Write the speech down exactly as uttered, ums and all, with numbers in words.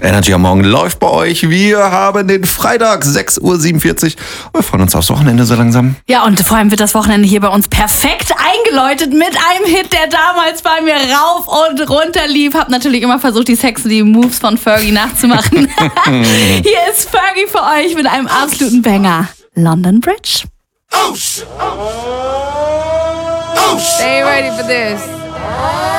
Energy am Morgen läuft bei euch. Wir haben den Freitag, sechs Uhr siebenundvierzig. Wir freuen uns aufs Wochenende so langsam. Ja, und vor allem wird das Wochenende hier bei uns perfekt eingeläutet mit einem Hit, der damals bei mir rauf und runter lief. Hab natürlich immer versucht, die sexy Moves von Fergie nachzumachen. Hier ist Fergie für euch mit einem absoluten Banger. London Bridge. Oh, oh, oh, stay ready for this.